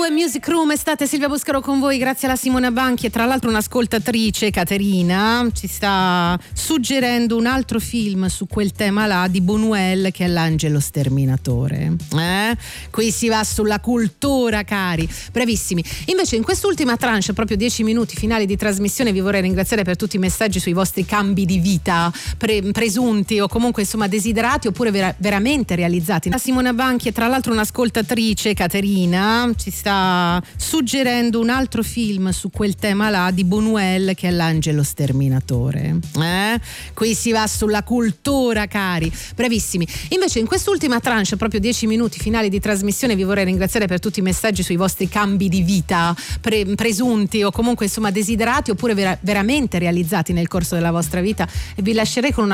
102 Music Room, estate Silvia Boscaro con voi, grazie alla Simona Banchi. E tra l'altro un'ascoltatrice, Caterina, ci sta suggerendo un altro film su quel tema là di Buñuel, che è L'angelo sterminatore. Qui si va sulla cultura, cari, bravissimi. Invece in quest'ultima tranche, proprio 10 minuti finali di trasmissione, vi vorrei ringraziare per tutti i messaggi sui vostri cambi di vita presunti o comunque insomma desiderati oppure veramente realizzati. La Simona Banchi e tra l'altro un'ascoltatrice, Caterina, ci sta suggerendo un altro film su quel tema là di Buñuel, che è L'angelo sterminatore. Qui si va sulla cultura, cari, bravissimi. Invece in quest'ultima tranche, proprio 10 minuti finali di trasmissione, vi vorrei ringraziare per tutti i messaggi sui vostri cambi di vita presunti o comunque insomma desiderati oppure veramente realizzati nel corso della vostra vita, e vi lascerei con una